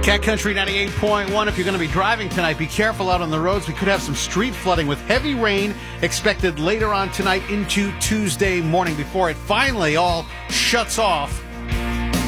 Cat Country 98.1. If you're going to be driving tonight, be careful out on the roads. We could have some street flooding with heavy rain expected later on tonight into Tuesday morning before it finally all shuts off